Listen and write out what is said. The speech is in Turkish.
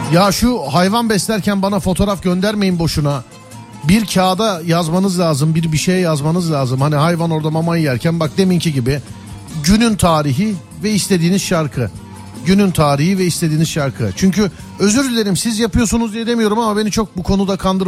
Ya şu hayvan beslerken bana fotoğraf göndermeyin boşuna. Bir kağıda yazmanız lazım, bir şeye yazmanız lazım. Hani hayvan orada mamayı yerken bak deminki gibi günün tarihi ve istediğiniz şarkı. Günün tarihi ve istediğiniz şarkı. Çünkü özür dilerim siz yapıyorsunuz diye demiyorum ama beni çok bu konuda